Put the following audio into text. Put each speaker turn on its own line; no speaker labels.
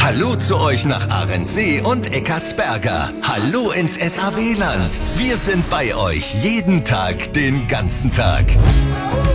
Hallo zu euch nach Arendsee und Eckartsberger. Hallo ins SAW-Land. Wir sind bei euch jeden Tag, den ganzen Tag.